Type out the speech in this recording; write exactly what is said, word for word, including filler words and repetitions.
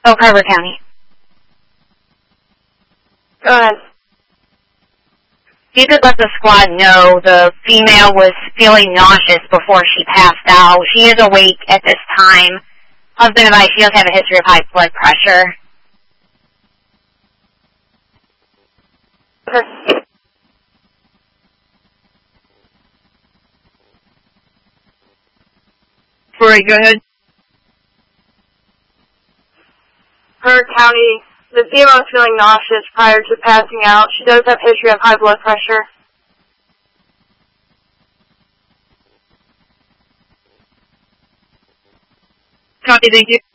Oh, Carver County. Go ahead. You could let the squad know the female was feeling nauseous before she passed out. She is awake at this time. Husband advised she does have a history of high blood pressure. Okay. Very good. Her County, the female was feeling nauseous prior to passing out. She does have a history of high blood pressure. Copy, thank you.